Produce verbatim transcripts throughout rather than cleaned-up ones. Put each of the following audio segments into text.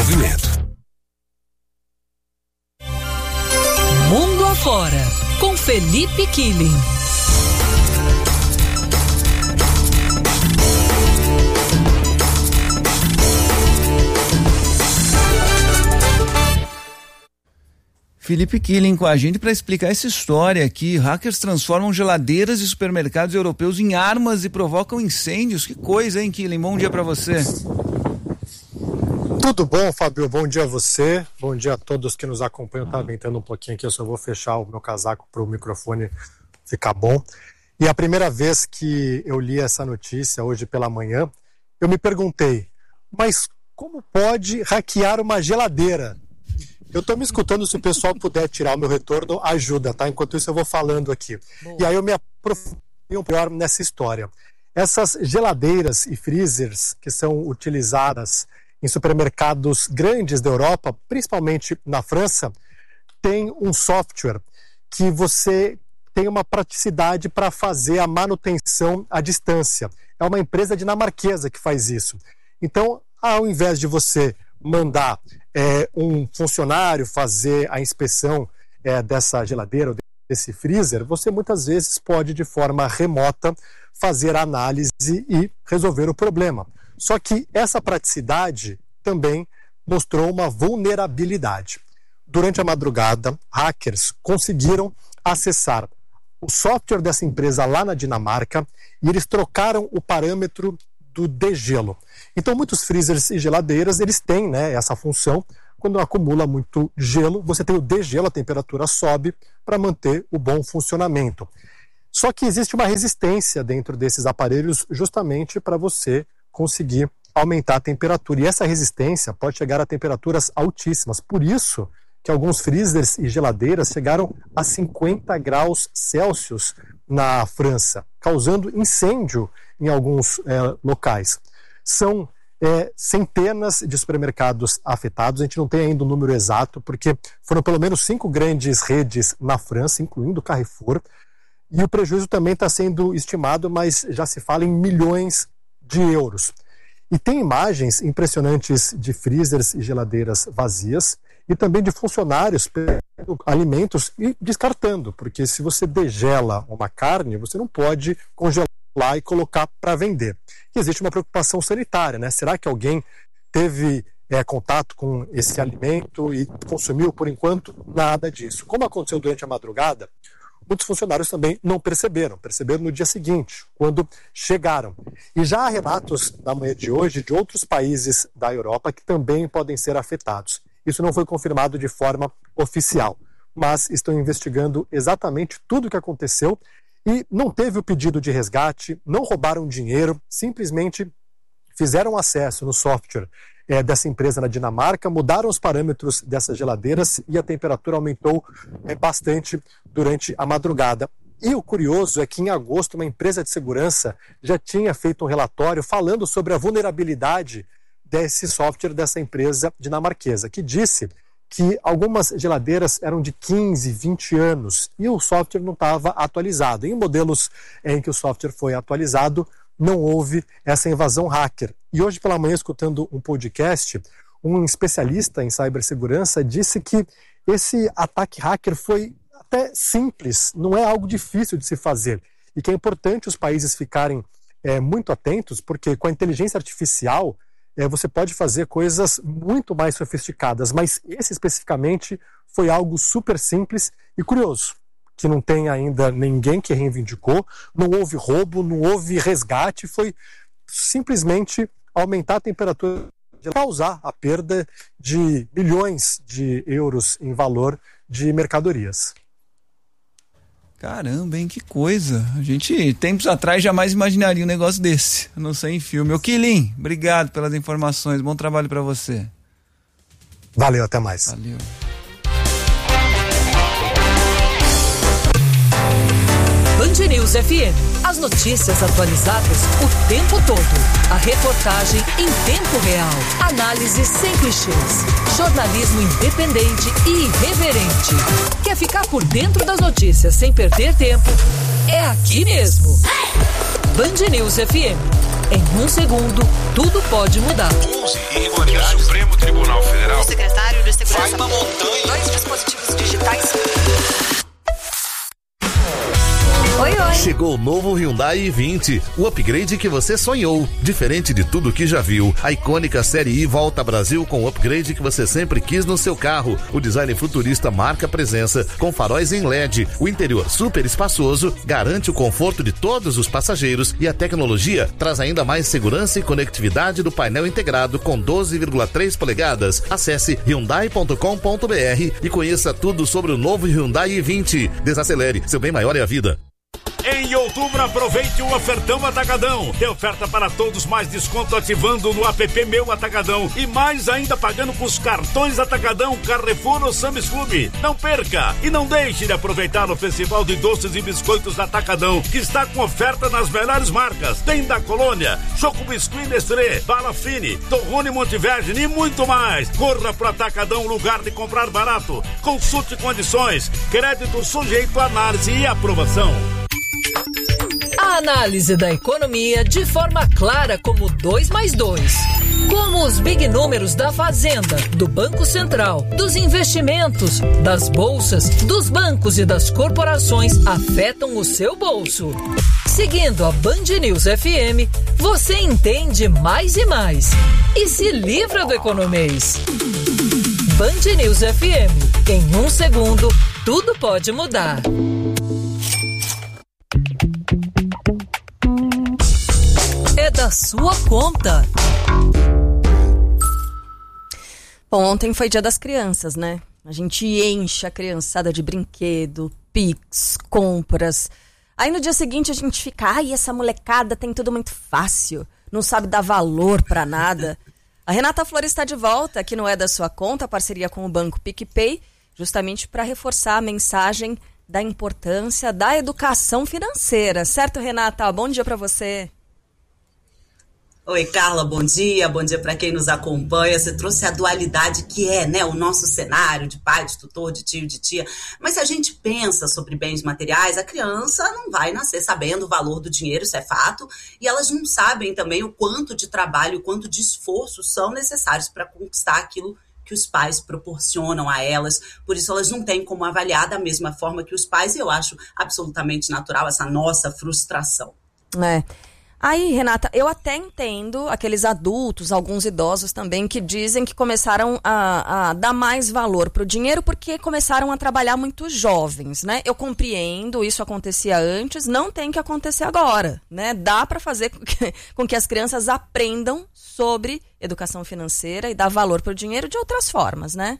Desenvolvimento. Mundo Afora, com Felipe Killing. Felipe Killing com a gente para explicar essa história aqui. Hackers transformam geladeiras de supermercados europeus em armas e provocam incêndios. Que coisa, hein, Killing? Bom dia para você. Tudo bom, Fábio? Bom dia a você. Bom dia a todos que nos acompanham. Tá ventando um pouquinho aqui, eu só vou fechar o meu casaco para o microfone ficar bom. E a primeira vez que eu li essa notícia, hoje pela manhã, eu me perguntei, mas como pode hackear uma geladeira? Eu estou me escutando, se o pessoal puder tirar o meu retorno, ajuda, tá? Enquanto isso eu vou falando aqui. Bom. E aí eu me aprofundei um pouco nessa história. Essas geladeiras e freezers que são utilizadas em supermercados grandes da Europa, principalmente na França, tem um software que você tem uma praticidade para fazer a manutenção à distância. É uma empresa dinamarquesa que faz isso. Então, ao invés de você mandar é, um funcionário fazer a inspeção é, dessa geladeira ou desse freezer, você muitas vezes pode, de forma remota, fazer a análise e resolver o problema. Só que essa praticidade também mostrou uma vulnerabilidade. Durante a madrugada, hackers conseguiram acessar o software dessa empresa lá na Dinamarca e eles trocaram o parâmetro do degelo. Então, muitos freezers e geladeiras, eles têm, né, essa função. Quando acumula muito gelo, você tem o degelo, a temperatura sobe para manter o bom funcionamento. Só que existe uma resistência dentro desses aparelhos justamente para você conseguir aumentar a temperatura. E essa resistência pode chegar a temperaturas altíssimas. Por isso que alguns freezers e geladeiras chegaram a cinquenta graus Celsius na França, causando incêndio em alguns é, locais. São é, centenas de supermercados afetados, a gente não tem ainda o número exato, porque foram pelo menos cinco grandes redes na França, incluindo o Carrefour, e o prejuízo também está sendo estimado, mas já se fala em milhões de euros. E tem imagens impressionantes de freezers e geladeiras vazias, e também de funcionários pegando alimentos e descartando, porque se você degela uma carne, você não pode congelar e colocar para vender. E existe uma preocupação sanitária, né? Será que alguém teve é, contato com esse alimento e consumiu? Por enquanto, nada disso. Como aconteceu durante a madrugada, muitos funcionários também não perceberam, perceberam no dia seguinte, quando chegaram. E já há relatos na manhã de hoje de outros países da Europa que também podem ser afetados. Isso não foi confirmado de forma oficial, mas estão investigando exatamente tudo o que aconteceu e não teve o pedido de resgate, não roubaram dinheiro, simplesmente fizeram acesso no software é, dessa empresa na Dinamarca, mudaram os parâmetros dessas geladeiras e a temperatura aumentou é, bastante durante a madrugada. E o curioso é que em agosto uma empresa de segurança já tinha feito um relatório falando sobre a vulnerabilidade desse software dessa empresa dinamarquesa, que disse que algumas geladeiras eram de quinze, vinte anos e o software não estava atualizado. Em modelos em que o software foi atualizado, não houve essa invasão hacker. E hoje pela manhã, escutando um podcast, um especialista em cibersegurança disse que esse ataque hacker foi até simples, não é algo difícil de se fazer. E que é importante os países ficarem é, muito atentos, porque com a inteligência artificial é, você pode fazer coisas muito mais sofisticadas, mas esse especificamente foi algo super simples e curioso, que não tem ainda ninguém que reivindicou, não houve roubo, não houve resgate, foi simplesmente aumentar a temperatura, causar a perda de bilhões de euros em valor de mercadorias. Caramba, hein, que coisa. A gente, tempos atrás, jamais imaginaria um negócio desse, a não ser em filme. Ô, Killing, obrigado pelas informações, bom trabalho pra você. Valeu, até mais. Valeu. Band News F M. As notícias atualizadas o tempo todo. A reportagem em tempo real. Análise sem clichês. Jornalismo independente e irreverente. Quer ficar por dentro das notícias sem perder tempo? É aqui mesmo. Band News F M. Em um segundo, tudo pode mudar. onze e o Supremo Tribunal Federal chegou o novo Hyundai i vinte, o upgrade que você sonhou. Diferente de tudo que já viu, a icônica Série I volta ao Brasil com o upgrade que você sempre quis no seu carro. O design futurista marca presença, com faróis em L E D. O interior super espaçoso garante o conforto de todos os passageiros e a tecnologia traz ainda mais segurança e conectividade do painel integrado com doze vírgula três polegadas. Acesse hyundai ponto com ponto b r e conheça tudo sobre o novo Hyundai i vinte. Desacelere, seu bem maior é a vida. Em outubro, aproveite o ofertão Atacadão. Tem oferta para todos, mais desconto ativando no app Meu Atacadão. E mais ainda pagando com os cartões Atacadão, Carrefour ou Sam's Club. Não perca e não deixe de aproveitar o Festival de Doces e Biscoitos Atacadão, que está com oferta nas melhores marcas. Tem da Colônia, Choco Biscuit Nestlé, Bala Fine, Torrone Montevergine e muito mais. Corra pro Atacadão, lugar de comprar barato. Consulte condições. Crédito sujeito a análise e aprovação. A análise da economia de forma clara como dois mais dois. Como os big números da Fazenda, do Banco Central, dos investimentos, das bolsas, dos bancos e das corporações afetam o seu bolso. Seguindo a Band News F M, você entende mais e mais. E se livra do economês. Band News F M. Em um segundo, tudo pode mudar. É da sua conta. Bom, ontem foi Dia das Crianças, né? A gente enche a criançada de brinquedo, pix, compras. Aí no dia seguinte a gente fica, ai, essa molecada tem tudo muito fácil, não sabe dar valor pra nada. A Renata Flores está de volta aqui no É da Sua Conta, parceria com o Banco PicPay, justamente para reforçar a mensagem da importância da educação financeira. Certo, Renata? Bom dia para você. Oi, Carla, bom dia, bom dia para quem nos acompanha. Você trouxe a dualidade que é, né, o nosso cenário de pai, de tutor, de tio, de tia. Mas se a gente pensa sobre bens materiais, a criança não vai nascer sabendo o valor do dinheiro, isso é fato, e elas não sabem também o quanto de trabalho, o quanto de esforço são necessários para conquistar aquilo que os pais proporcionam a elas. Por isso elas não têm como avaliar da mesma forma que os pais, e eu acho absolutamente natural essa nossa frustração. É. Aí, Renata, eu até entendo aqueles adultos, alguns idosos também, que dizem que começaram a, a dar mais valor para o dinheiro porque começaram a trabalhar muito jovens, né? Eu compreendo, isso acontecia antes, não tem que acontecer agora, né? Dá para fazer com que, com que as crianças aprendam sobre educação financeira e dar valor para o dinheiro de outras formas, né?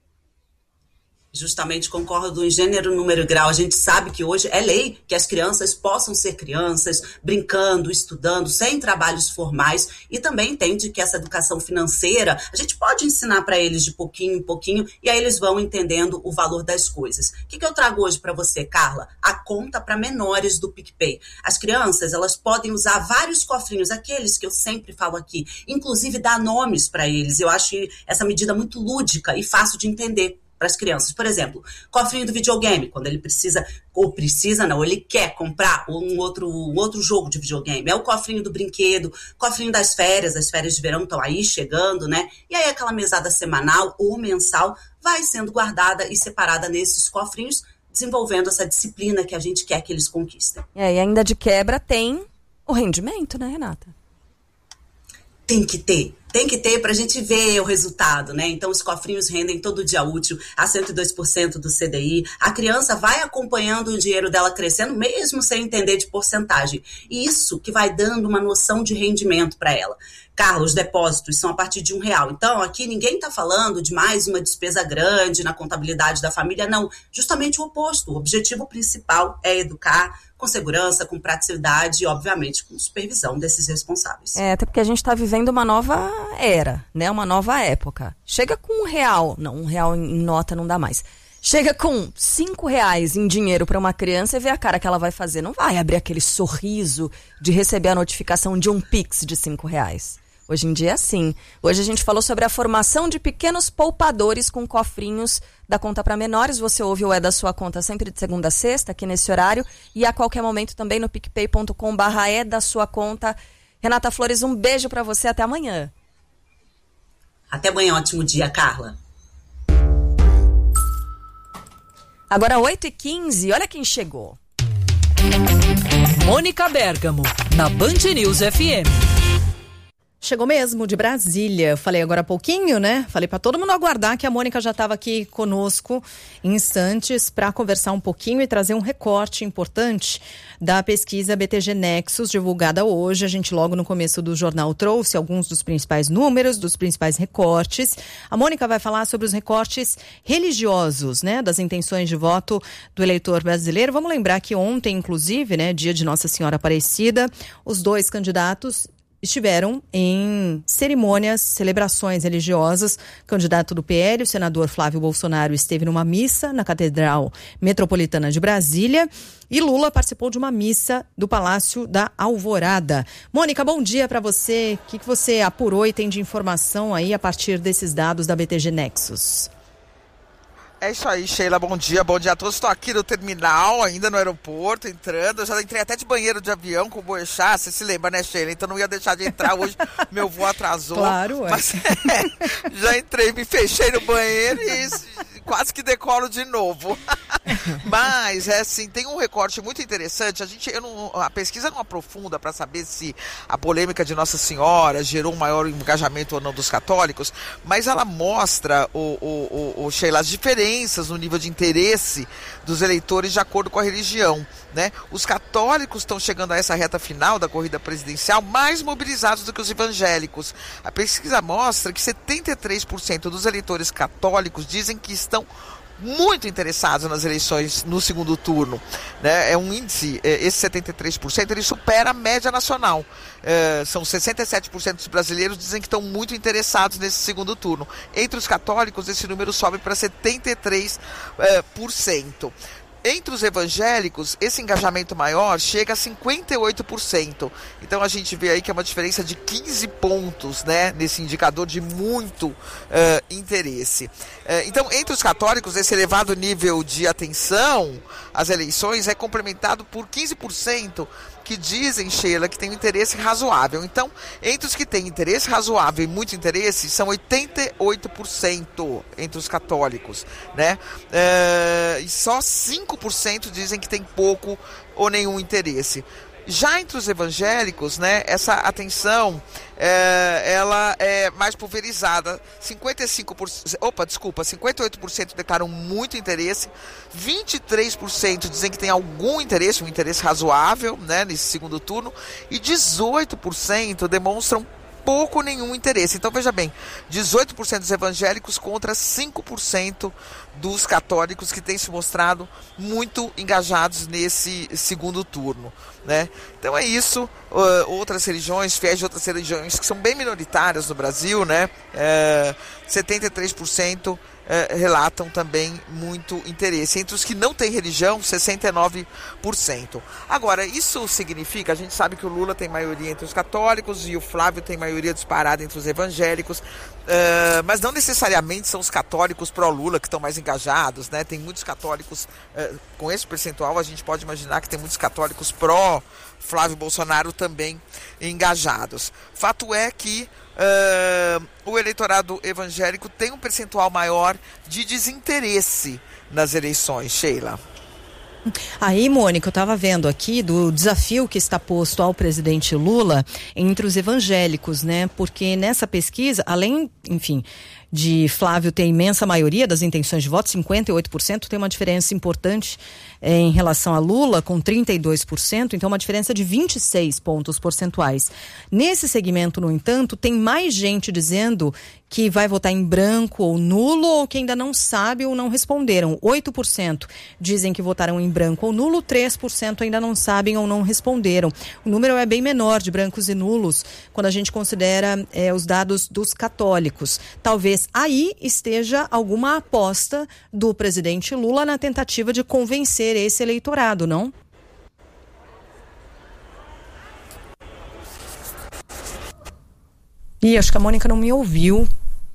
Justamente concordo em gênero, número e grau. A gente sabe que hoje é lei que as crianças possam ser crianças, brincando, estudando, sem trabalhos formais, e também entende que essa educação financeira, a gente pode ensinar para eles de pouquinho em pouquinho, e aí eles vão entendendo o valor das coisas. O que, que eu trago hoje para você, Carla? A conta para menores do PicPay. As crianças, elas podem usar vários cofrinhos, aqueles que eu sempre falo aqui, inclusive dar nomes para eles. Eu acho essa medida muito lúdica e fácil de entender para as crianças. Por exemplo, cofrinho do videogame, quando ele precisa, ou precisa não, ele quer comprar um outro, um outro jogo de videogame. É o cofrinho do brinquedo, cofrinho das férias, as férias de verão estão aí chegando, né? E aí aquela mesada semanal ou mensal vai sendo guardada e separada nesses cofrinhos, desenvolvendo essa disciplina que a gente quer que eles conquistem. É, e ainda de quebra tem o rendimento, né, Renata? Tem que ter. Tem que ter para a gente ver o resultado, né? Então, os cofrinhos rendem todo dia útil a cento e dois por cento do C D I. A criança vai acompanhando o dinheiro dela crescendo, mesmo sem entender de porcentagem. E isso que vai dando uma noção de rendimento para ela. Carlos, os depósitos são a partir de um real. Então, aqui ninguém está falando de mais uma despesa grande na contabilidade da família, não. Justamente o oposto. O objetivo principal é educar com segurança, com praticidade e, obviamente, com supervisão desses responsáveis. É, até porque a gente está vivendo uma nova era, né? Uma nova época. Chega com um real, não, um real em nota não dá mais. Chega com cinco reais em dinheiro para uma criança e vê a cara que ela vai fazer. Não vai abrir aquele sorriso de receber a notificação de um Pix de cinco reais. Hoje em dia é assim. Hoje a gente falou sobre a formação de pequenos poupadores com cofrinhos da conta para menores. Você ouve o É da Sua Conta sempre de segunda a sexta, aqui nesse horário. E a qualquer momento também no picpay ponto com barra é da sua conta. Renata Flores, um beijo para você. Até amanhã. Até amanhã. Ótimo dia, Carla. Agora oito e quinze. Olha quem chegou. Mônica Bergamo, na Band News F M. Chegou mesmo de Brasília. Falei agora há pouquinho, né? Falei para todo mundo aguardar que a Mônica já estava aqui conosco em instantes para conversar um pouquinho e trazer um recorte importante da pesquisa B T G Nexus, divulgada hoje. A gente logo no começo do jornal trouxe alguns dos principais números, dos principais recortes. A Mônica vai falar sobre os recortes religiosos, né? Das intenções de voto do eleitor brasileiro. Vamos lembrar que ontem, inclusive, né? Dia de Nossa Senhora Aparecida, os dois candidatos estiveram em cerimônias, celebrações religiosas. O candidato do P L, o senador Flávio Bolsonaro, esteve numa missa na Catedral Metropolitana de Brasília e Lula participou de uma missa do Palácio da Alvorada. Mônica, bom dia para você. O que, que você apurou e tem de informação aí a partir desses dados da B T G Nexus? É isso aí, Sheila, bom dia, bom dia a todos. Estou aqui no terminal, ainda no aeroporto, entrando. Eu já entrei até de banheiro de avião com o Boechat, você se lembra, né, Sheila? Então não ia deixar de entrar hoje, meu voo atrasou. Claro, é. Mas é, já entrei, me fechei no banheiro e quase que decolo de novo. Mas, é assim, tem um recorte muito interessante. A, gente, eu não, a pesquisa não aprofunda para saber se a polêmica de Nossa Senhora gerou um maior engajamento ou não dos católicos, mas ela mostra, o, o, o, o Sheila, as diferenças no nível de interesse dos eleitores de acordo com a religião, né? Os católicos estão chegando a essa reta final da corrida presidencial mais mobilizados do que os evangélicos. A pesquisa mostra que setenta e três por cento dos eleitores católicos dizem que estão muito interessados nas eleições no segundo turno, né? É um índice, esse setenta e três por cento ele supera a média nacional. É, são sessenta e sete por cento dos brasileiros dizem que estão muito interessados nesse segundo turno. Entre os católicos, esse número sobe para setenta e três por cento. Entre os evangélicos, esse engajamento maior chega a cinquenta e oito por cento. Então a gente vê aí que é uma diferença de quinze pontos, né, nesse indicador de muito uh, interesse. Uh, então, entre os católicos, esse elevado nível de atenção às eleições é complementado por quinze por cento que dizem, Sheila, que tem um interesse razoável. Então, entre os que têm interesse razoável e muito interesse, são oitenta e oito por cento entre os católicos, né? Uh, e só cinco por cento dizem que tem pouco ou nenhum interesse. Já entre os evangélicos, né, essa atenção, é, ela é mais pulverizada. cinquenta e cinco por cento, opa, desculpa, cinquenta e oito por cento declaram muito interesse, vinte e três por cento dizem que tem algum interesse, um interesse razoável, né, nesse segundo turno, e dezoito por cento demonstram pouco ou nenhum interesse. Então, veja bem, dezoito por cento dos evangélicos contra cinco por cento dos católicos que têm se mostrado muito engajados nesse segundo turno, né? Então é isso. Uh, outras religiões, fiéis de outras religiões que são bem minoritárias no Brasil, né? Uh, setenta e três por cento Uh, relatam também muito interesse. Entre os que não têm religião, sessenta e nove por cento. Agora, isso significa, a gente sabe que o Lula tem maioria entre os católicos e o Flávio tem maioria disparada entre os evangélicos, uh, mas não necessariamente são os católicos pró-Lula que estão mais engajados, né? Tem muitos católicos, uh, com esse percentual, a gente pode imaginar que tem muitos católicos pró-Flávio Bolsonaro também engajados. Fato é que Uh, o eleitorado evangélico tem um percentual maior de desinteresse nas eleições, Sheila. Aí, Mônica, eu estava vendo aqui do desafio que está posto ao presidente Lula entre os evangélicos, né? Porque nessa pesquisa, além, enfim, de Flávio ter a imensa maioria das intenções de voto, cinquenta e oito por cento, tem uma diferença importante eh, em relação a Lula, com trinta e dois por cento, então uma diferença de vinte e seis pontos percentuais. Nesse segmento, no entanto, tem mais gente dizendo que vai votar em branco ou nulo, ou que ainda não sabe ou não responderam. oito por cento dizem que votaram em branco ou nulo, três por cento ainda não sabem ou não responderam. O número é bem menor de brancos e nulos quando a gente considera eh, os dados dos católicos. Talvez aí esteja alguma aposta do presidente Lula na tentativa de convencer esse eleitorado, não? Ih, acho que a Mônica não me ouviu.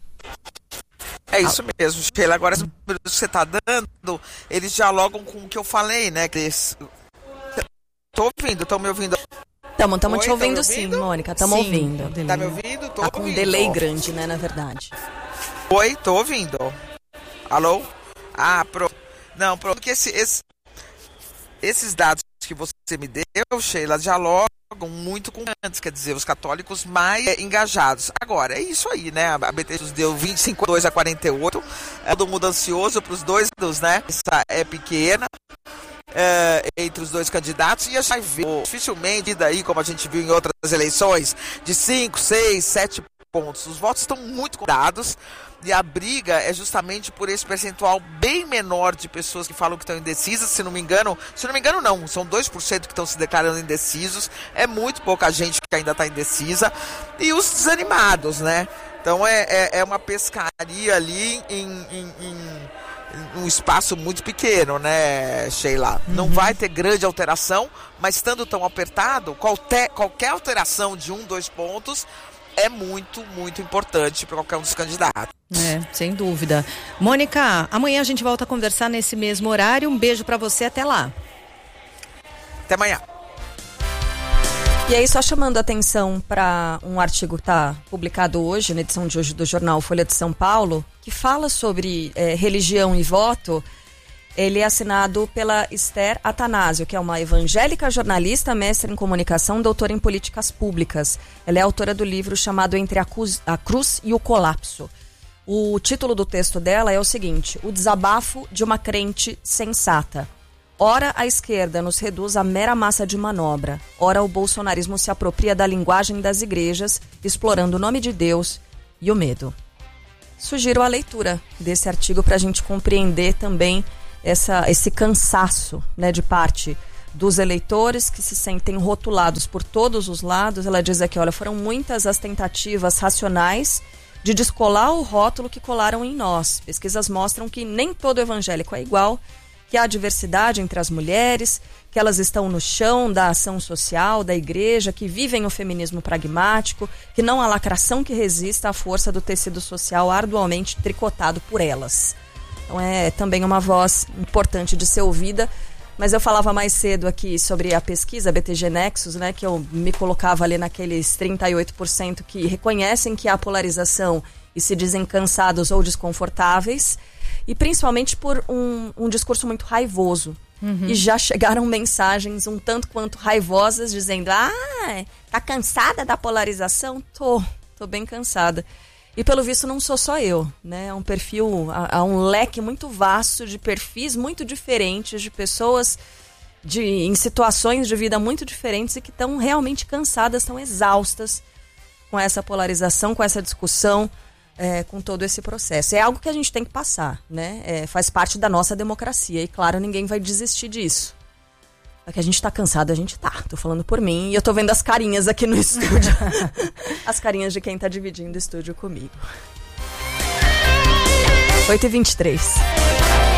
É isso mesmo, Sheila. Agora, os números que você está dando, eles dialogam com o que eu falei, né? Estou ouvindo, estão me ouvindo? Estamos te ouvindo, ouvindo sim, Mônica. Estamos ouvindo. Tá me ouvindo? Tô tá com ouvindo. um delay grande, né, na verdade. Oi, tô ouvindo. Alô? Ah, pronto. Não, pronto, que esse, esse, esses dados que você me deu, Sheila, dialogam muito com antes, quer dizer, os católicos mais é, engajados. Agora, é isso aí, né? A B T deu vinte e cinco a quarenta e oito, é todo mundo ansioso para os dois, né? Essa é pequena. É, entre os dois candidatos, e a gente vai ver dificilmente daí, como a gente viu em outras eleições, de cinco, seis, sete pontos. Os votos estão muito dados e a briga é justamente por esse percentual bem menor de pessoas que falam que estão indecisas. Se não me engano, se não me engano não, são dois por cento que estão se declarando indecisos, é muito pouca gente que ainda está indecisa, e os desanimados, né? Então é, é, é uma pescaria ali em, em, em um espaço muito pequeno, né, Sheila? Uhum. Não vai ter grande alteração, mas estando tão apertado, qualquer, qualquer alteração de um, dois pontos é muito, muito importante para qualquer um dos candidatos. É, sem dúvida. Mônica, amanhã a gente volta a conversar nesse mesmo horário. Um beijo para você, até lá. Até amanhã. E aí, só chamando a atenção para um artigo que está publicado hoje, na edição de hoje do jornal Folha de São Paulo, que fala sobre é, religião e voto. Ele é assinado pela Esther Atanásio, que é uma evangélica jornalista, mestre em comunicação, doutora em políticas públicas. Ela é autora do livro chamado Entre a Cruz, a Cruz e o Colapso. O título do texto dela é o seguinte: O desabafo de uma crente sensata. Ora a esquerda nos reduz a mera massa de manobra, ora o bolsonarismo se apropria da linguagem das igrejas, explorando o nome de Deus e o medo. Sugiro a leitura desse artigo para a gente compreender também essa, esse cansaço, né, de parte dos eleitores que se sentem rotulados por todos os lados. Ela diz aqui, olha, foram muitas as tentativas racionais de descolar o rótulo que colaram em nós. Pesquisas mostram que nem todo evangélico é igual, que há diversidade entre as mulheres, que elas estão no chão da ação social, da igreja, que vivem o feminismo pragmático, que não há lacração que resista à força do tecido social arduamente tricotado por elas. Então é também uma voz importante de ser ouvida, mas eu falava mais cedo aqui sobre a pesquisa B T G Nexus, né, que eu me colocava ali naqueles trinta e oito por cento que reconhecem que há polarização e se dizem cansados ou desconfortáveis, e principalmente por um, um discurso muito raivoso. Uhum. E já chegaram mensagens um tanto quanto raivosas, dizendo, ah, tá cansada da polarização? Tô, tô bem cansada. E pelo visto não sou só eu, né? É um perfil, há, há um leque muito vasto de perfis muito diferentes, de pessoas de, em situações de vida muito diferentes e que estão realmente cansadas, estão exaustas com essa polarização, com essa discussão, É, com todo esse processo. É algo que a gente tem que passar, né? É, faz parte da nossa democracia e, claro, ninguém vai desistir disso. É que a gente tá cansado, a gente tá. Tô falando por mim e eu tô vendo as carinhas aqui no estúdio. As carinhas de quem tá dividindo o estúdio comigo. oito e vinte e três.